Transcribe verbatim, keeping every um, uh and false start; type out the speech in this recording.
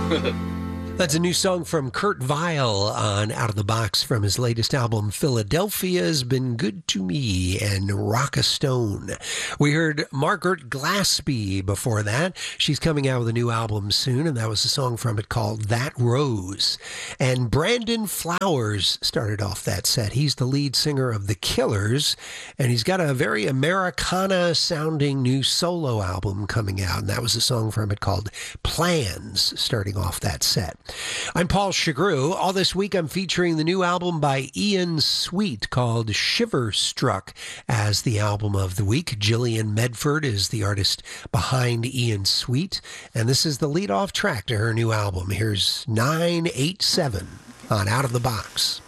That's a new song from Kurt Vile on Out of the Box from his latest album, Philadelphia's Been Good to Me, and Rock a Stone. We heard Margaret Glaspie before that. She's coming out with a new album soon, and that was a song from it called That Rose. And Brandon Flowers started off that set. He's the lead singer of The Killers, and he's got a very Americana-sounding new solo album coming out, and that was a song from it called Plans, starting off that set. I'm Paul Chagru. All this week I'm featuring the new album by Ian Sweet called Shiver Struck as the album of the week. Gillian Medford is the artist behind Ian Sweet, and this is the lead-off track to her new album. Here's nine eight seven on Out of the Box.